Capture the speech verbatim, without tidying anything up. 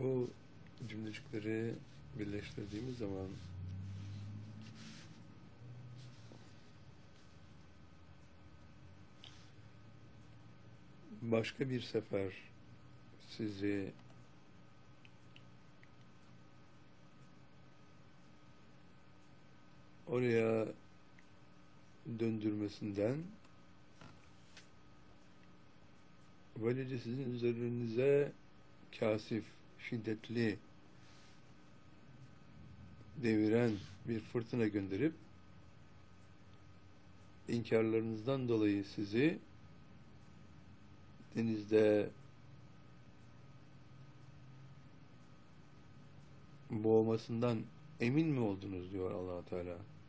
Bu cümlecikleri birleştirdiğimiz zaman başka bir sefer sizi oraya döndürmesinden, böylece sizin üzerinize kasif, şiddetli, deviren bir fırtına gönderip inkarlarınızdan dolayı sizi denizde boğmasından emin mi oldunuz diyor Allah Teala.